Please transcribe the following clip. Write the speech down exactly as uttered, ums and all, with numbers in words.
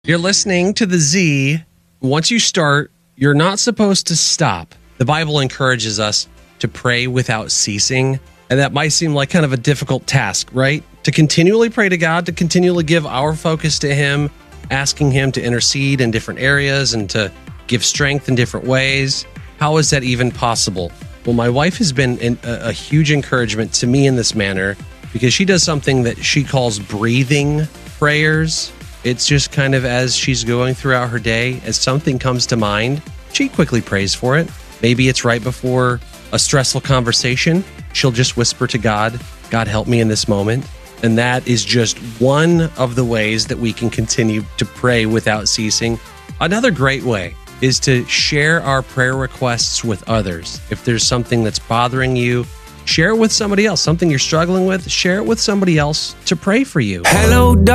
You're listening to the Z. Once you start, you're not supposed to stop. The Bible encourages us to pray without ceasing, and that might seem like kind of a difficult task, right? To continually pray to God, to continually give our focus to Him, asking Him to intercede in different areas and to give strength in different ways. How is that even possible? Well, my wife has been in a, a huge encouragement to me in this manner because she does something that she calls breathing prayers. It's just kind of as she's going throughout her day, as something comes to mind, she quickly prays for it. Maybe it's right before a stressful conversation. She'll just whisper to God, God, help me in this moment. And that is just one of the ways that we can continue to pray without ceasing. Another great way is to share our prayer requests with others. If there's something that's bothering you, share it with somebody else. Something you're struggling with, share it with somebody else to pray for you. Hello,